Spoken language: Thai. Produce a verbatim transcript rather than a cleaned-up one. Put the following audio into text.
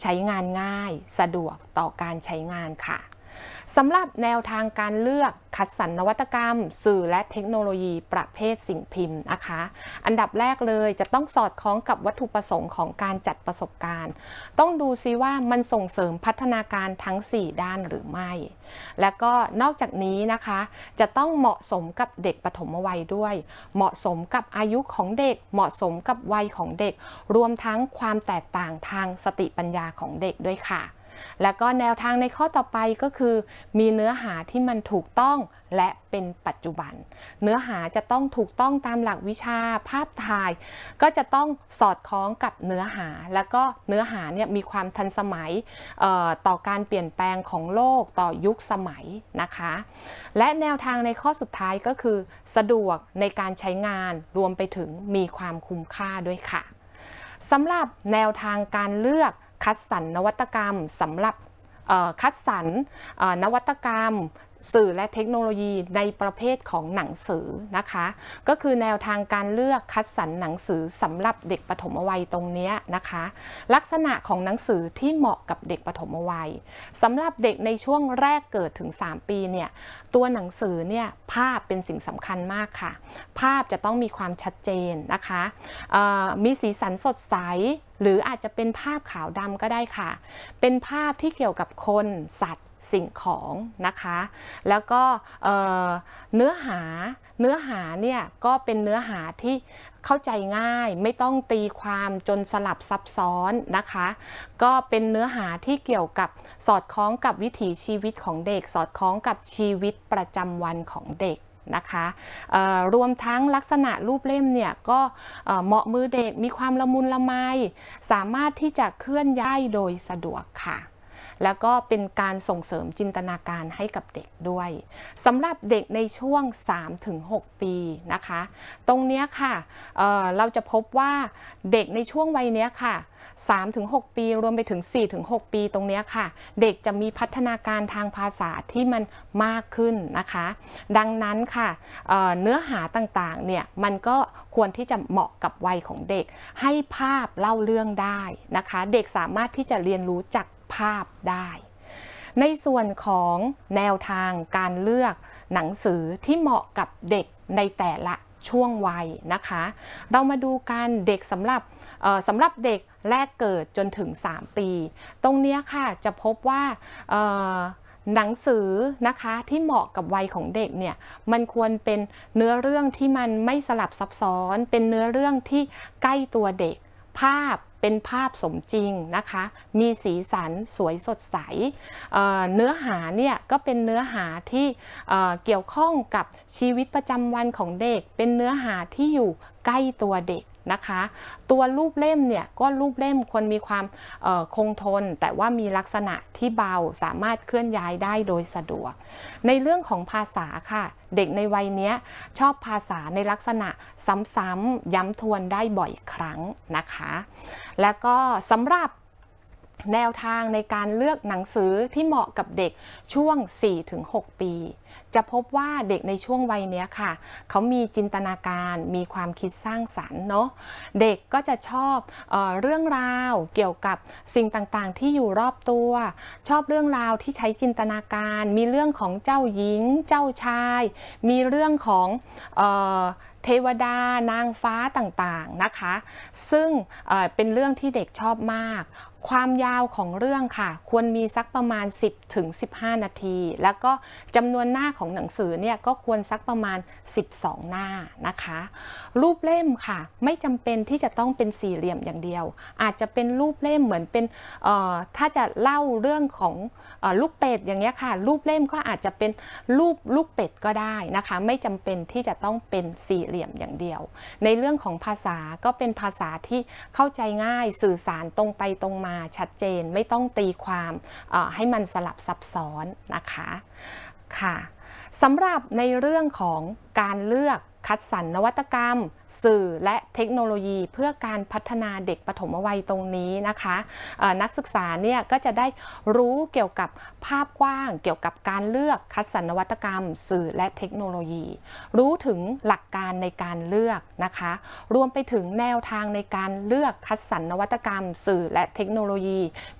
ใช้งานง่ายสะดวกต่อการใช้งานค่ะสำหรับแนวทางการเลือกคัดสรรนวัตกรรมสื่อและเทคโนโลยีประเภทสิ่งพิมพ์นะคะอันดับแรกเลยจะต้องสอดคล้องกับวัตถุประสงค์ของการจัดประสบการณ์ต้องดูซิว่ามันส่งเสริมพัฒนาการทั้งสี่ด้านหรือไม่และก็นอกจากนี้นะคะจะต้องเหมาะสมกับเด็กปฐมวัยด้วยเหมาะสมกับอายุของเด็กเหมาะสมกับวัยของเด็กรวมทั้งความแตกต่างทางสติปัญญาของเด็กด้วยค่ะแล้วก็แนวทางในข้อต่อไปก็คือมีเนื้อหาที่มันถูกต้องและเป็นปัจจุบันเนื้อหาจะต้องถูกต้องตามหลักวิชาภาพถ่ายก็จะต้องสอดคล้องกับเนื้อหาแล้วก็เนื้อหาเนี่ยมีความทันสมัยต่อการเปลี่ยนแปลงของโลกต่อยุคสมัยนะคะและแนวทางในข้อสุดท้ายก็คือสะดวกในการใช้งานรวมไปถึงมีความคุ้มค่าด้วยค่ะสำหรับแนวทางการเลือกคัดสรรนวัตกรรมสำหรับคัดสรรนวัตกรรมสื่อและเทคโนโลยีในประเภทของหนังสือนะคะก็คือแนวทางการเลือกคัดสรรหนังสือสำหรับเด็กปฐมวัยตรงนี้นะคะลักษณะของหนังสือที่เหมาะกับเด็กปฐมวัยสำหรับเด็กในช่วงแรกเกิดถึงสามปีเนี่ยตัวหนังสือเนี่ยภาพเป็นสิ่งสำคัญมากค่ะภาพจะต้องมีความชัดเจนนะคะมีสีสันสดใสหรืออาจจะเป็นภาพขาวดำก็ได้ค่ะเป็นภาพที่เกี่ยวกับคนสัตว์สิ่งของนะคะแล้วก็เนื้อหาเนื้อหาเนี่ยก็เป็นเนื้อหาที่เข้าใจง่ายไม่ต้องตีความจนสลับซับซ้อนนะคะก็เป็นเนื้อหาที่เกี่ยวกับสอดคล้องกับวิถีชีวิตของเด็กสอดคล้องกับชีวิตประจำวันของเด็กนะคะรวมทั้งลักษณะรูปเล่มเนี่ยก็เหมาะมือเด็กมีความละมุนละไมสามารถที่จะเคลื่อนย้ายโดยสะดวกค่ะแล้วก็เป็นการส่งเสริมจินตนาการให้กับเด็กด้วยสำหรับเด็กในช่วง สามถึงหก ปีนะคะตรงนี้ค่ะเเราจะพบว่าเด็กในช่วงวัยนี้ค่ะ สามถึงหก ปีรวมไปถึง สี่ถึงหก ปีตรงนี้ค่ะเด็กจะมีพัฒนาการทางภาษาที่มันมากขึ้นนะคะดังนั้นค่ะเเนื้อหาต่างๆเนี่ยมันก็ควรที่จะเหมาะกับวัยของเด็กให้ภาพเล่าเรื่องได้นะคะเด็กสามารถที่จะเรียนรู้จากภาพได้ในส่วนของแนวทางการเลือกหนังสือที่เหมาะกับเด็กในแต่ละช่วงวัยนะคะเรามาดูกันเด็กสำหรับสำหรับเด็กแรกเกิดจนถึงสามปีตรงนี้ค่ะจะพบว่าหนังสือนะคะที่เหมาะกับวัยของเด็กเนี่ยมันควรเป็นเนื้อเรื่องที่มันไม่สลับซับซ้อนเป็นเนื้อเรื่องที่ใกล้ตัวเด็กภาพเป็นภาพสมจริงนะคะมีสีสันสวยสดใส เ, เนื้อหาเนี่ยก็เป็นเนื้อหาที่เเกี่ยวข้องกับชีวิตประจำวันของเด็กเป็นเนื้อหาที่อยู่ใกล้ตัวเด็กนะคะตัวรูปเล่มเนี่ยก็รูปเล่มควรมีความคงทนแต่ว่ามีลักษณะที่เบาสามารถเคลื่อนย้ายได้โดยสะดวกในเรื่องของภาษาค่ะเด็กในวัยนี้ชอบภาษาในลักษณะซ้ำๆย้ำทวนได้บ่อยครั้งนะคะแล้วก็สำหรับแนวทางในการเลือกหนังสือที่เหมาะกับเด็กช่วง สี่ถึงหก ปีจะพบว่าเด็กในช่วงวัยนี้ค่ะเขามีจินตนาการมีความคิดสร้างสรรค์เนาะเด็กก็จะชอบเอ่อเรื่องราวเกี่ยวกับสิ่งต่างๆที่อยู่รอบตัวชอบเรื่องราวที่ใช้จินตนาการมีเรื่องของเจ้าหญิงเจ้าชายมีเรื่องของเอ่อเทวดานางฟ้าต่างๆนะคะซึ่ง เอ่อ เป็นเรื่องที่เด็กชอบมากความยาวของเรื่องค่ะควรมีสักประมาณ สิบถึงสิบห้า นาทีแล้วก็จำนวนหน้าของหนังสือเนี่ยก็ควรสักประมาณสิบสองหน้านะคะรูปเล่มค่ะไม่จำเป็นที่จะต้องเป็นสี่เหลี่ยมอย่างเดียวอาจจะเป็นรูปเล่มเหมือนเป็นถ้าจะเล่าเรื่องของลูกเป็ดอย่างเงี้ยค่ะรูปเล่มก็อาจจะเป็นรูปลูกเป็ดก็ได้นะคะไม่จำเป็นที่จะต้องเป็นสี่เหลี่ยมอย่างเดียวในเรื่องของภาษาก็เป็นภาษาที่เข้าใจง่ายสื่อสารตรงไปตรงมาชัดเจนไม่ต้องตีความให้มันสลับซับซ้อนนะคะค่ะสำหรับในเรื่องของการเลือกคัดสรรนวัตกรรมสื่อและเทคโนโลยีเพื่อการพัฒนาเด็กปฐมวัยตรงนี้นะคะนักศึกษาเนี่ยก็จะได้รู้เกี่ยวกับภาพกว้างเกี่ยวกับการเลือกคัดสรรนวัตกรรมสื่อและเทคโนโลยีรู้ถึงหลักการในการเลือกนะคะรวมไปถึงแนวทางในการเลือกคัดสรรนวัตกรรมสื่อและเทคโนโลยี